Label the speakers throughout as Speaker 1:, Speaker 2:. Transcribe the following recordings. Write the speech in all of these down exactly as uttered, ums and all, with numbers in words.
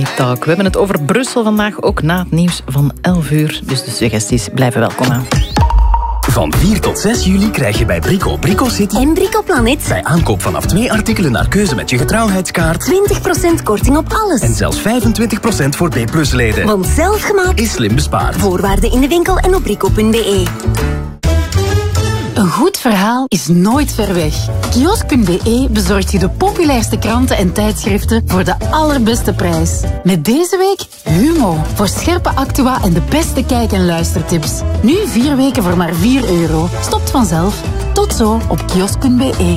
Speaker 1: Talk. We hebben het over Brussel vandaag, ook na het nieuws van elf uur. Dus de suggesties blijven welkom aan.
Speaker 2: Van vier tot zes juli krijg je bij Brico Brico City
Speaker 3: en Brico Planet
Speaker 2: bij aankoop vanaf twee artikelen naar keuze met je getrouwheidskaart
Speaker 3: twintig procent korting op alles.
Speaker 2: En zelfs vijfentwintig procent voor B plus leden.
Speaker 3: Want zelfgemaakt
Speaker 2: is slim bespaard.
Speaker 3: Voorwaarden in de winkel en op brico punt be.
Speaker 4: Een goed verhaal is nooit ver weg. Kiosk punt be bezorgt je de populairste kranten en tijdschriften voor de allerbeste prijs. Met deze week Humo, voor scherpe actua en de beste kijk- en luistertips. Nu vier weken voor maar vier euro. Stopt vanzelf. Tot zo op kiosk punt be.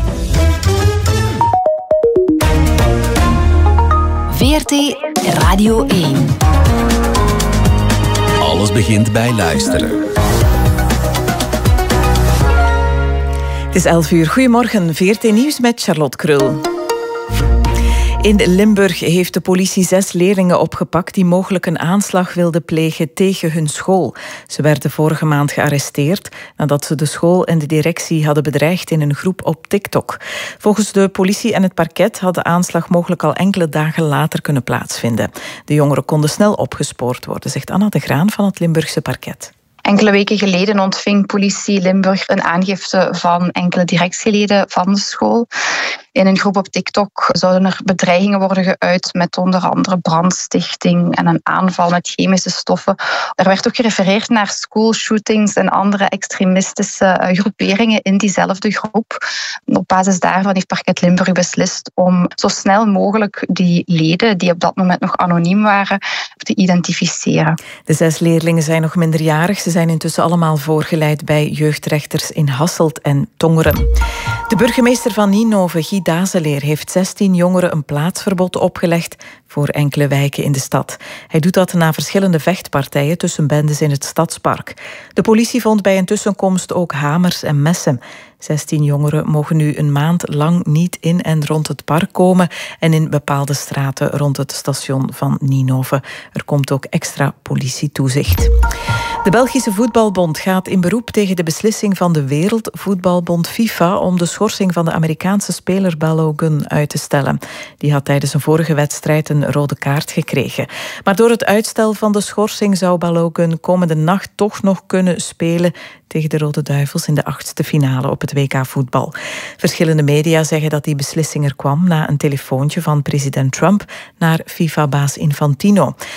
Speaker 5: V R T Radio één.
Speaker 2: Alles begint bij luisteren.
Speaker 6: Het is elf uur. Goedemorgen, V R T Nieuws met Charlotte Krul. In Limburg heeft de politie zes leerlingen opgepakt die mogelijk een aanslag wilden plegen tegen hun school. Ze werden vorige maand gearresteerd nadat ze de school en de directie hadden bedreigd in een groep op TikTok. Volgens de politie en het parket had de aanslag mogelijk al enkele dagen later kunnen plaatsvinden. De jongeren konden snel opgespoord worden, zegt Anna de Graan van het Limburgse parket.
Speaker 7: Enkele weken geleden ontving politie Limburg een aangifte van enkele directieleden van de school. In een groep op TikTok zouden er bedreigingen worden geuit met onder andere brandstichting en een aanval met chemische stoffen. Er werd ook gerefereerd naar schoolshootings en andere extremistische groeperingen in diezelfde groep. Op basis daarvan heeft parket Limburg beslist om zo snel mogelijk die leden, die op dat moment nog anoniem waren, te identificeren.
Speaker 6: De zes leerlingen zijn nog minderjarig. Ze zijn intussen allemaal voorgeleid bij jeugdrechters in Hasselt en Tongeren. De burgemeester van Ninove, Guy Dazeleer, heeft zestien jongeren een plaatsverbod opgelegd voor enkele wijken in de stad. Hij doet dat na verschillende vechtpartijen tussen bendes in het stadspark. De politie vond bij een tussenkomst ook hamers en messen. zestien jongeren mogen nu een maand lang niet in en rond het park komen en in bepaalde straten rond het station van Ninove. Er komt ook extra politietoezicht. De Belgische Voetbalbond gaat in beroep tegen de beslissing van de Wereldvoetbalbond FIFA om de schorsing van de Amerikaanse speler Balogun uit te stellen. Die had tijdens een vorige wedstrijd een rode kaart gekregen. Maar door het uitstel van de schorsing zou Balogun komende nacht toch nog kunnen spelen tegen de Rode Duivels in de achtste finale op het W K voetbal. Verschillende media zeggen dat die beslissing er kwam na een telefoontje van president Trump naar FIFA-baas Infantino.